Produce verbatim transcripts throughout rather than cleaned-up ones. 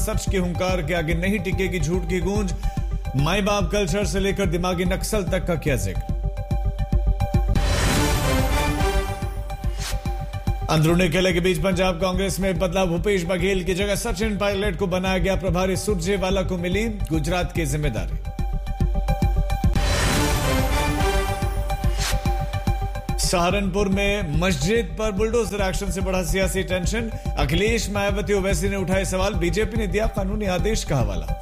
सच के हुंकार के आगे नहीं टिकेगी झूठ की गूंज। माई बाप कल्चर से लेकर दिमागी नक्सल तक का किया जिक्र। अंदरूनी खेले के बीच पंजाब कांग्रेस में बदलाव। भूपेश बघेल की जगह सचिन पायलट को बनाया गया प्रभारी। सुरजेवाला को मिली गुजरात की जिम्मेदारी। सहारनपुर में मस्जिद पर बुलडोजर एक्शन से बढ़ा सियासी टेंशन। अखिलेश, मायावती, ओवैसी ने उठाए सवाल। बीजेपी ने दिया कानूनी आदेश का हवाला।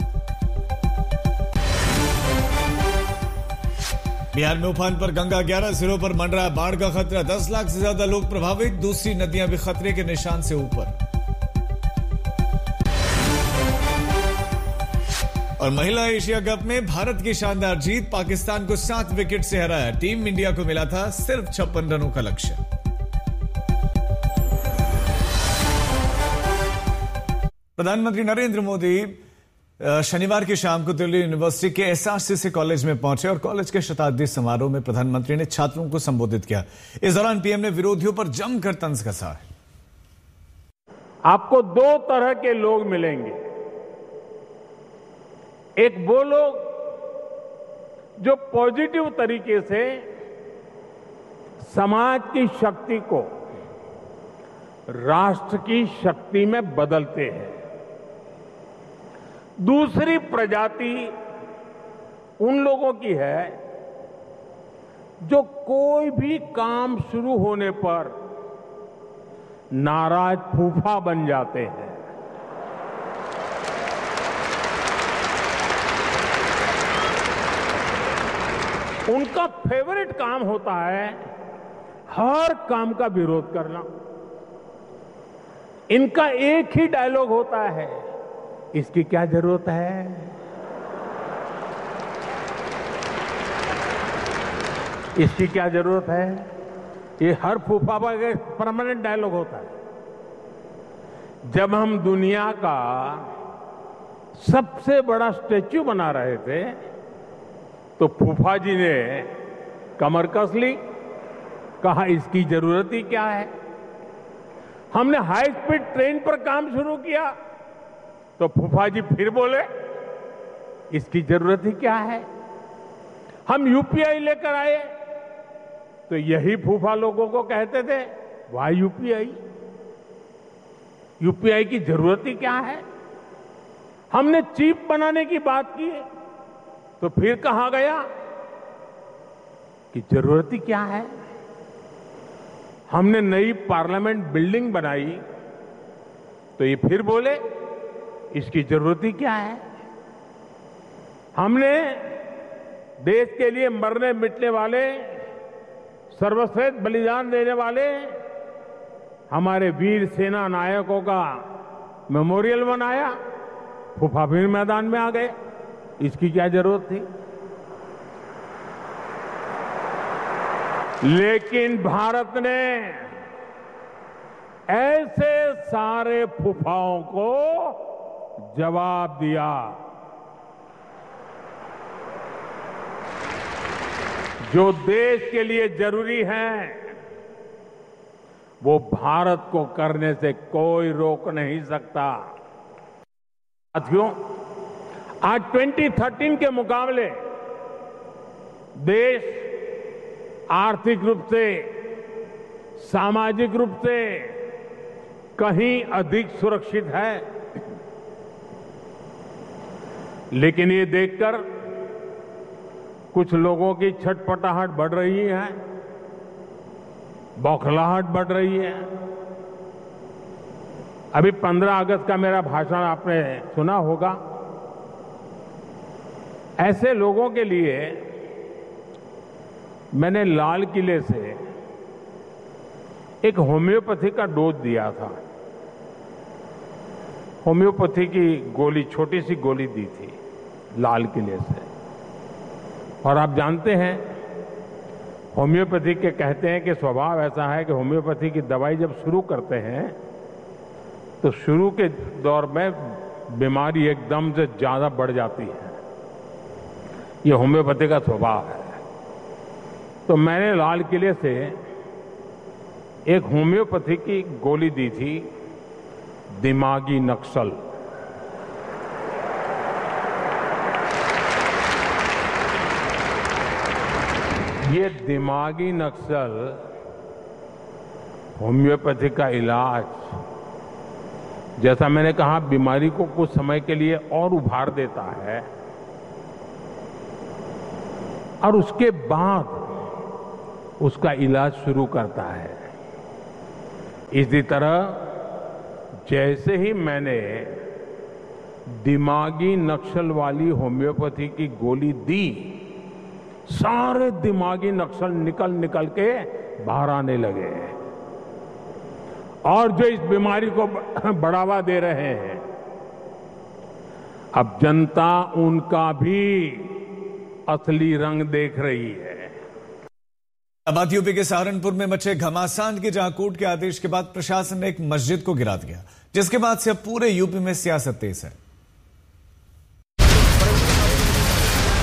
बिहार में उफान पर गंगा, ग्यारह जिलों पर मंडरा बाढ़ का खतरा। दस लाख से ज्यादा लोग प्रभावित। दूसरी नदियां भी खतरे के निशान से ऊपर। और महिला एशिया कप में भारत की शानदार जीत। पाकिस्तान को सात विकेट से हराया। टीम इंडिया को मिला था सिर्फ छप्पन रनों का लक्ष्य। प्रधानमंत्री नरेंद्र मोदी शनिवार की शाम को दिल्ली यूनिवर्सिटी के एसआरसीसी कॉलेज में पहुंचे और कॉलेज के शताब्दी समारोह में प्रधानमंत्री ने छात्रों को संबोधित किया। इस दौरान पीएम ने विरोधियों पर जमकर तंज कसा। आपको दो तरह के लोग मिलेंगे। एक वो लोग जो पॉजिटिव तरीके से समाज की शक्ति को राष्ट्र की शक्ति में बदलते हैं। दूसरी प्रजाति उन लोगों की है जो कोई भी काम शुरू होने पर नाराज फूफा बन जाते हैं। उनका फेवरेट काम होता है हर काम का विरोध करना। इनका एक ही डायलॉग होता है, इसकी क्या जरूरत है। इसकी क्या जरूरत है, ये हर फूफा का परमानेंट डायलॉग होता है। जब हम दुनिया का सबसे बड़ा स्टैच्यू बना रहे थे तो फूफा जी ने कमर कस ली, कहा इसकी जरूरत ही क्या है। हमने हाई स्पीड ट्रेन पर काम शुरू किया तो फूफा जी फिर बोले इसकी जरूरत ही क्या है। हम यूपीआई लेकर आए तो यही फूफा लोगों को कहते थे वाह यूपीआई, यूपीआई की जरूरत ही क्या है। हमने चिप बनाने की बात की तो फिर कहा गया कि जरूरत ही क्या है। हमने नई पार्लियामेंट बिल्डिंग बनाई तो ये फिर बोले इसकी जरूरत ही क्या है। हमने देश के लिए मरने मिटने वाले, सर्वश्रेष्ठ बलिदान देने वाले हमारे वीर सेना नायकों का मेमोरियल बनाया, फूफा फिर मैदान में आ गए, इसकी क्या जरूरत थी। लेकिन भारत ने ऐसे सारे फूफाओं को जवाब दिया। जो देश के लिए जरूरी है वो भारत को करने से कोई रोक नहीं सकता। साथियों, आज दो हज़ार तेरह के मुकाबले देश आर्थिक रूप से, सामाजिक रूप से कहीं अधिक सुरक्षित है। लेकिन ये देखकर कुछ लोगों की छटपटाहट बढ़ रही है, बौखलाहट बढ़ रही है। अभी पंद्रह अगस्त का मेरा भाषण आपने सुना होगा। ऐसे लोगों के लिए मैंने लाल किले से एक होम्योपैथी का डोज दिया था। होम्योपैथी की गोली, छोटी सी गोली दी थी लाल किले से। और आप जानते हैं होम्योपैथी के कहते हैं कि स्वभाव ऐसा है कि होम्योपैथी की दवाई जब शुरू करते हैं तो शुरू के दौर में बीमारी एकदम से ज्यादा बढ़ जाती है। ये होम्योपैथी का स्वभाव है। तो मैंने लाल किले से एक होम्योपैथी की गोली दी थी, दिमागी नक्सल। ये दिमागी नक्सल होम्योपैथी का इलाज, जैसा मैंने कहा, बीमारी को कुछ समय के लिए और उभार देता है और उसके बाद उसका इलाज शुरू करता है। इसी तरह जैसे ही मैंने दिमागी नक्सल वाली होम्योपैथी की गोली दी, सारे दिमागी नक्सल निकल निकल के बाहर आने लगे और जो इस बीमारी को बढ़ावा दे रहे हैं, अब जनता उनका भी असली रंग देख रही है। अब बात यूपी के सहारनपुर में मचे घमासान की, जहां कोर्ट के आदेश के बाद प्रशासन ने एक मस्जिद को गिरा दिया, जिसके बाद से अब पूरे यूपी में सियासत तेज है।